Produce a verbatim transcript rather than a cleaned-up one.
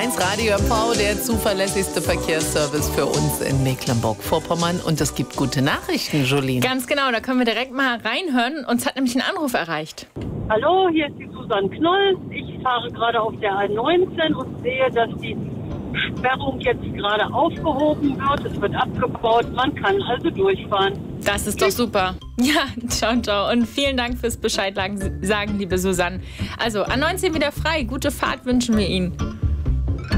eins Radio M V, der zuverlässigste Verkehrsservice für uns in Mecklenburg-Vorpommern. Und es gibt gute Nachrichten, Jolene. Ganz genau, da können wir direkt mal reinhören. Uns hat nämlich ein Anruf erreicht. Hallo, hier ist die Susanne Knoll. Ich fahre gerade auf der A neunzehn und sehe, dass die Sperrung jetzt gerade aufgehoben wird. Es wird abgebaut. Man kann also durchfahren. Das ist doch super. Ja, ciao, ciao. Und vielen Dank fürs Bescheid sagen, liebe Susanne. Also, A neunzehn wieder frei. Gute Fahrt wünschen wir Ihnen.